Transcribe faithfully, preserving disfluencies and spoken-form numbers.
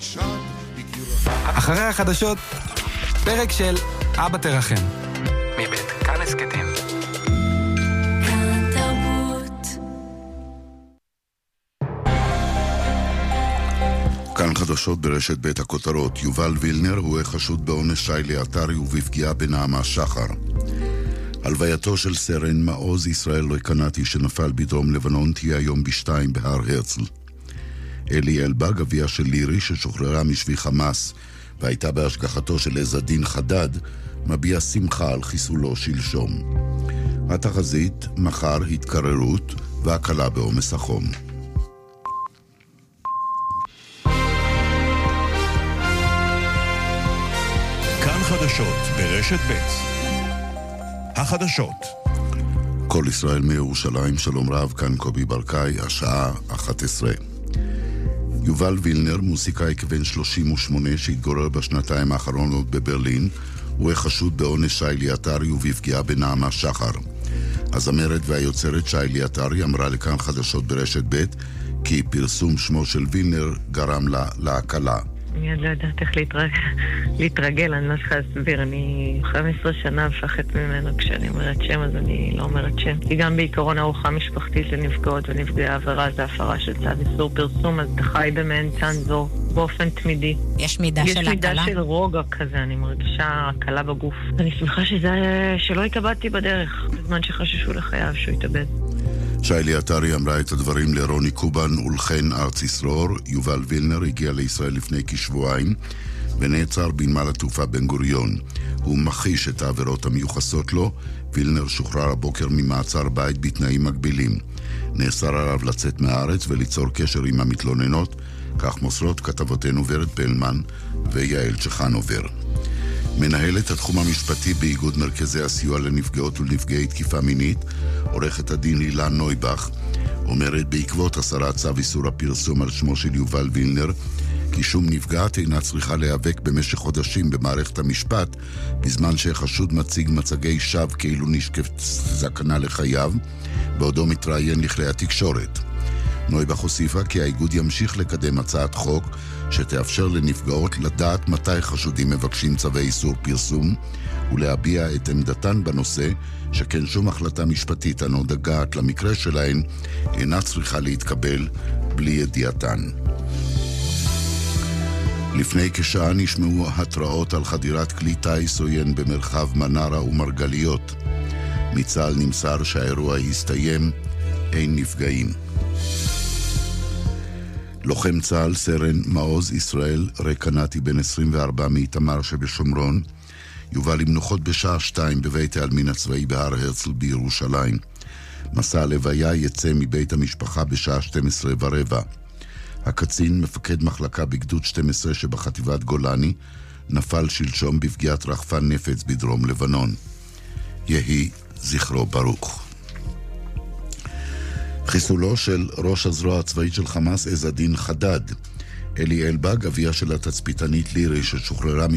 אחרי החדשות, פרק של אבא תרחם, מבית כאן הסכתים. כאן חדשות ברשת בית הכותרות. יובל וילנר הוא חשוד באונס שיילי עטרי ובפגיעה בנעמה שחר. הלווייתו של סרן מעוז ישראל לויקנתי שנפל בדרום לבנון תהיה היום בשתיים בהר הרצל. אלי אלבג, אביה של לירי ששוחררה משבי חמאס והייתה בהשגחתו של עזדין חדד, מביע שמחה על חיסולו שלשום. התחזית, מחר התקררות והקלה בעומס החום. כאן חדשות ברשת ב'. החדשות. כל ישראל מירושלים, שלום רב, כאן קובי ברקאי, השעה אחת עשרה. יובל וילנר, מוסיקאי כבן שלושים ושמונה שהתגורר בשנתיים האחרונות בברלין, הוא חשוד באונס שיילי עטרי ובפגיעה בנעמה שחר. הזמרת והיוצרת שיילי עטרי אמרה לכאן חדשות ברשת ב' כי פרסום שמו של וילנר גרם לה להקלה. אני עוד לא יודעת איך להתרגל, להתרגל, אני לא צריכה להסביר, אני חמש עשרה שנה מפחדת ממנו כשאני אומרת שם, אז אני לא אומרת שם. כי גם בעיקרון ארוחה משפחתית לנפגעות ונפגעי העבירה זה הפרה של צו איסור פרסום, אז אתה חי במעין צנזור באופן תמידי. יש מידה של הקלה? יש מידה של רוגע כזה, אני מרגישה הקלה בגוף. אני שמחה שזה, שלא התאבדתי בדרך, בזמן שחששו לחייו שהוא יתאבד. שיילי עטרי אמרה את הדברים לרוני קובן ולכן ארץ ישרור. יובל וילנר הגיע לישראל לפני כשבועיים ונעצר בנמל התעופה בן גוריון. הוא מכחיש את העבירות המיוחסות לו. וילנר שוחרר הבוקר ממעצר בית בתנאים מגבילים. נאסר עליו לצאת מהארץ וליצור קשר עם המתלוננות, כך מוסרות כתבותינו ורד פלמן ויעל צ'חנובר. מנהלת התחום המשפטי באיגוד מרכזי הסיוע לנפגעות ולנפגעי תקיפה מינית, עורכת הדין אילן נויבך, אומרת בעקבות הסרת צו איסור הפרסום על שמו של יובל וילנר, כי שום נפגעת אינה צריכה להיאבק במשך חודשים במערכת המשפט, בזמן שחשוד מציג מצגי שווא כאילו נשקפת סכנה לחייו, בעודו מתראיין לכלי התקשורת. נויבך הוסיפה כי האיגוד ימשיך לקדם הצעת חוק שתאפשר לנפגעות לדעת מתי חשודים מבקשים צווי איסור פרסום ולהביע את עמדתן בנושא, שכן שום החלטה משפטית הנוגעת למקרה שלהן אינה צריכה להתקבל בלי ידיעתן. לפני כשעה נשמעו התראות על חדירת כלי טייס עוין במרחב מנרה ומרגליות. מצה"ל נמסר שהאירוע הסתיים, אין נפגעים. לוחם צה"ל סרן מעוז ישראל רקנתי בן עשרים וארבע מאיתמר שבשומרון יובא למנוחות בשעה שתיים בבית העלמין הצבאי בהר הרצל בירושלים. מסע הלוויה יצא מבית המשפחה בשעה שתים עשרה ורבע. הקצין, מפקד מחלקה בגדוד שתים עשרה שבחטיבת גולני, נפל שלשום בפגיעת רחפן נפץ בדרום לבנון. יהי זכרו ברוך. חיסולו של ראש הזרוע הצבאית של חמאס עזדין חדד. אלי אלבג, אביה של התצפיתנית לירי ששוחררה